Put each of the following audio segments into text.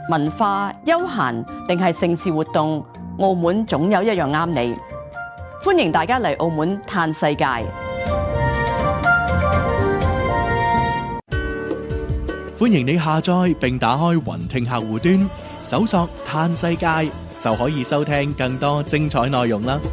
文化、休閒定係盛事活動，澳門總有一樣啱你。歡迎大家嚟澳門嘆世界。 歡迎你下載並打開雲聽客戶端，搜索嘆世界就可以收聽更多精彩內容啦。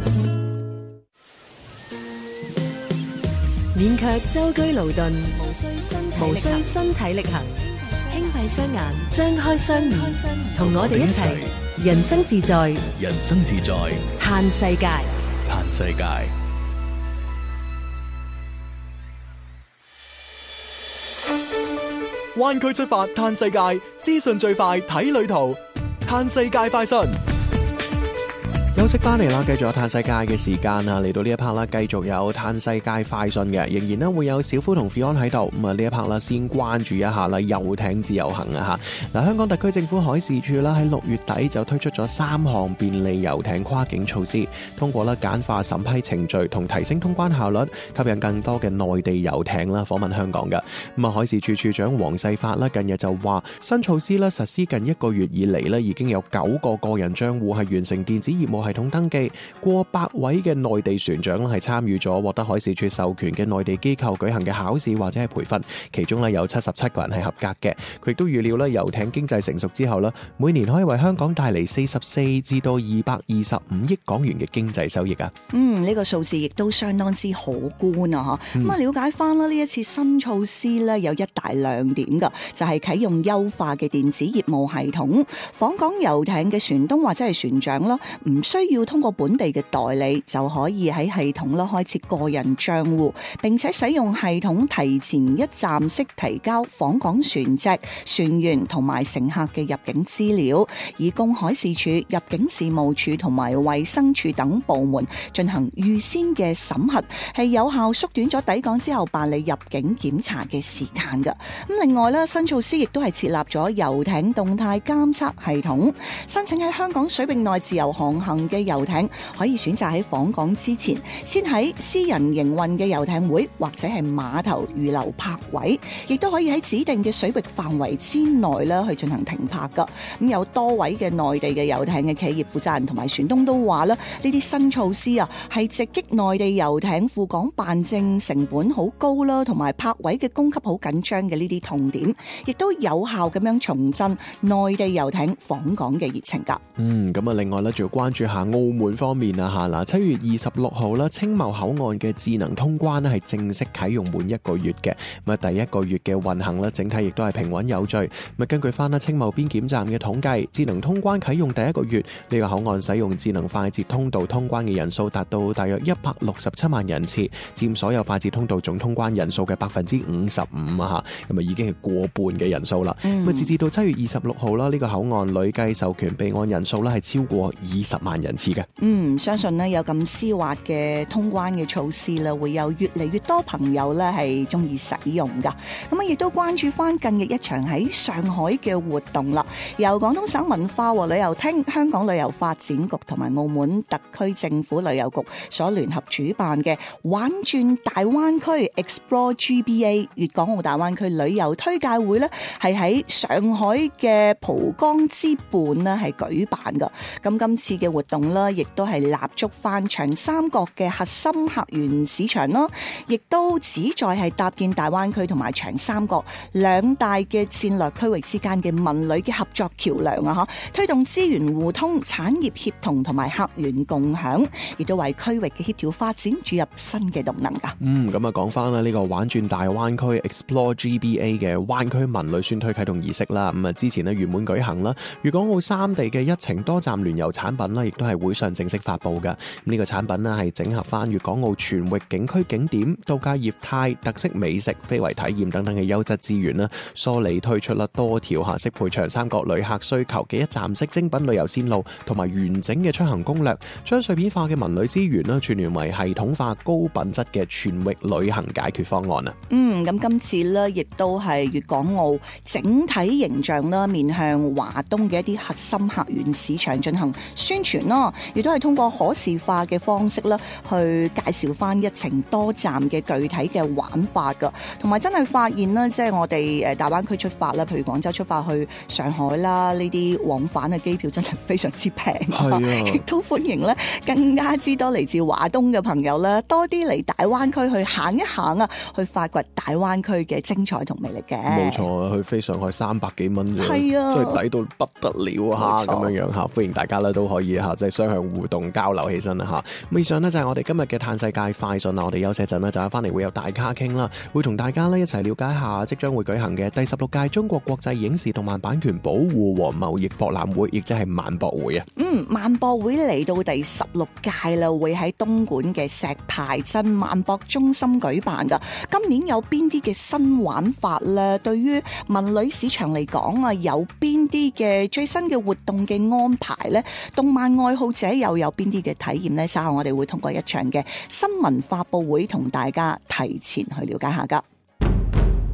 勉強舟車勞頓，無需身體力行，輕閉雙眼，張開雙耳，同我哋一齊人生自在， 人生自在， 嘆世界。 嘆世界。灣區出發嘆世界，資訊最快睇旅途，嘆世界快訊。休息翻嚟啦，繼續有嘆世界嘅時間啊！嚟到呢一 part 啦，繼續有嘆世界快訊嘅，仍然咧會有小夫同 Fion 喺度。咁啊呢一 part 啦，先關注一下啦，遊艇自由行啊吓。嗱，香港特區政府海事處啦喺6月底就推出咗3項便利遊艇跨境措施，通過啦簡化審批程序同提升通關效率，吸引更多嘅內地遊艇啦訪問香港嘅。咁啊，海事處處長黃世發啦近日就話，新措施啦實施近1個月以嚟咧，已經有9個個人賬戶係完成電子業務系統登記，過100位嘅內地船長係參與咗獲得海事處授權嘅內地機構舉行嘅考試或者係培訓，其中有77個人係合格嘅。佢亦都預料咧，遊艇經濟成熟之後咧，每年可以為香港帶嚟44至到225億港元嘅經濟收益啊！ 呢個數字亦都相當之可觀啊！咁了解翻啦，呢一次新措施咧有一大亮點噶，就係啟用優化嘅電子業務系統，訪港遊艇嘅船東或者係船長啦，唔需要通過本地嘅代理就可以喺系統啦開設個人賬戶，並且使用系統提前一站式提交訪港船隻、船員同埋乘客嘅入境資料，以供海事處、入境事務處同埋衛生署等部門進行預先嘅審核，係有效縮短咗抵港之後辦理入境檢查嘅時間㗎。咁另外咧，新措施亦都係設立咗遊艇動態監測系統，申請喺香港水域內自由航行嘅遊艇可以選擇喺訪港之前，先喺私人營運嘅遊艇會或者係碼頭預留泊位，亦都可以喺指定嘅水域範圍之內咧去進行停泊噶。咁有多位嘅內地嘅遊艇嘅企業負責人同埋船東都話啦，呢啲新措施啊係直擊內地遊艇赴港辦證成本好高啦，同埋泊位嘅供給好緊張嘅呢啲痛點，亦都有效咁樣重振內地遊艇訪港嘅熱情噶。 咁啊，另外咧仲要關注下澳門方面啊吓，嗱，7月26號啦，青茂口岸嘅智能通關咧係正式啟用滿1個月嘅，咁啊第1個月嘅運行咧，整體亦都係平穩有序。咁根據翻啦青茂邊檢站嘅統計，智能通關啟用第1個月，呢個口岸使用智能快捷通道通關嘅人數達到大約167萬人次，佔所有快捷通道總通關人數嘅55%啊吓，咁啊已經係過半嘅人數啦。咁啊截至到7月26號啦，呢個口岸累計授權備案人數咧係超過20萬人次嘅。 相信呢有咁絲滑嘅通關嘅措施啦，會有越嚟越多朋友咧係中意使用噶。咁啊，亦都關注翻近日一場喺上海嘅活動啦，由廣東省文化和旅遊廳、香港旅遊發展局同埋澳門特區政府旅遊局所聯合主辦嘅玩轉大灣區 Explore GBA 粵港澳大灣區旅遊推介會呢，係喺上海嘅浦江之畔呢係舉辦噶。咁今次嘅活動呢，亦都係立足翻長三角嘅核心客源市場啦，亦都旨在係搭建大灣區同埋長三角兩大嘅戰略區域之間嘅文旅嘅合作橋樑啊！推動資源互通、產業協同同埋客源共享，亦都為區域嘅協調發展注入新嘅動能噶。 咁啊講翻啦，呢個玩轉大灣區 Explore GBA 嘅灣區文旅宣推啟動儀式啦，咁啊之前呢圓滿舉行啦，粵港澳3地嘅一程多站聯遊產品啦，亦都係會上正式發布噶。呢個產品呢係整合翻粵港澳全域景區景點、度假業態、特色美食、非遺體驗等等嘅優質資源啦，梳理推出啦多條適配長三角旅客需求嘅一站式精品旅遊線路，同埋完整嘅出行攻略，將碎片化嘅文旅資源啦串聯為系統化高品質嘅全域旅行解決方案啊。 咁今次呢亦都係粵港澳整體形象啦，面向華東嘅一啲核心客源市場進行宣傳啦，亦都係通過可視化嘅方式啦，去介紹翻一程多站嘅具體嘅玩法噶，同埋真係發現啦，即係我哋大灣區出發啦，譬如廣州出發去上海啦，呢啲往返嘅機票真係非常之平，亦都歡迎咧更加之多嚟自華東嘅朋友啦，多啲嚟大灣區去行一行啊，去發掘大灣區嘅精彩同魅力嘅。 冇錯啊，去飛上海300幾蚊啫， 係啊， 真係抵到不得了嚇，咁樣樣嚇，歡迎大家咧都可以嚇，即係雙向互動交流起身啦嚇。咁以上呢，就係我哋今日嘅嘆世界快訊啦，我哋休息一陣咧就翻嚟會有大咖傾啦，會同大家咧一齊了解下即將會舉行嘅第16屆中國國際影視動漫版權保護和貿易博覽會，亦即係萬博會啊。 萬博會嚟到第16屆啦，會喺東莞嘅石牌鎮萬博中心舉辦噶。今年有邊啲嘅新玩法咧？對於文旅市場嚟講啊，有邊啲嘅最新嘅活動嘅安排咧？動漫愛好者又有邊啲嘅體驗咧？稍後我哋會通過一場嘅新聞發佈會同大家提前去了解下噶。